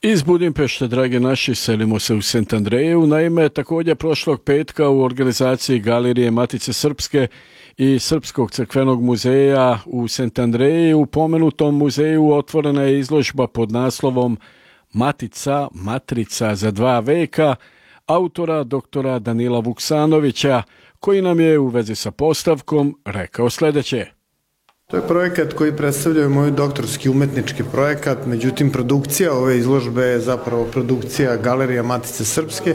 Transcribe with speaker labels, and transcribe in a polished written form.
Speaker 1: Iz Budimpešte, dragi naši, selimo se u Sent Andreju. Naime, također prošlog petka u organizaciji Galerije Matice Srpske i Srpskog crkvenog muzeja u Sent Andreji u pomenutom muzeju otvorena je izložba pod naslovom Matrica za 2 veka autora doktora Danila Vuksanovića, koji nam je u vezi sa postavkom rekao sljedeće.
Speaker 2: To je projekat koji predstavlja moj doktorski umetnički projekat, međutim produkcija ove izložbe je zapravo produkcija Galerija Matice Srpske